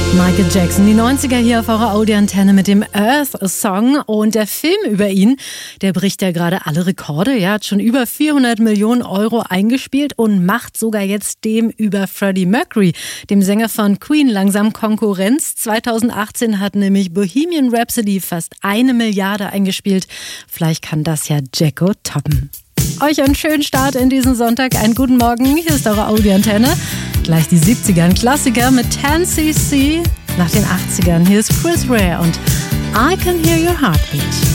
Michael Jackson, die 90er hier auf eurer Audioantenne mit dem Earth-Song, und der Film über ihn, der bricht ja gerade alle Rekorde. Er hat schon über 400 Millionen Euro eingespielt und macht sogar jetzt dem über Freddie Mercury, dem Sänger von Queen, langsam Konkurrenz. 2018 hat nämlich Bohemian Rhapsody fast 1 Milliarde eingespielt. Vielleicht kann das ja Jacko toppen. Euch einen schönen Start in diesen Sonntag, einen guten Morgen, hier ist eure Audioantenne. Gleich die 70er Klassiker mit 10cc. Nach den 80ern, hier ist Chris Rea und I Can Hear Your Heartbeat.